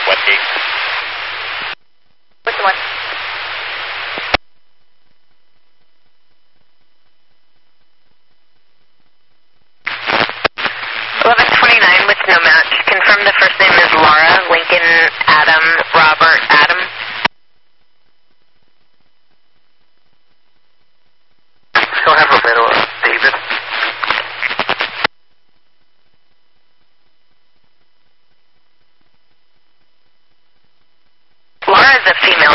Westgate. Which one? With no match. Confirm the first name is Laura, Lincoln, Adam, Robert, Adam. Still have Roberto, David. Laura is a female.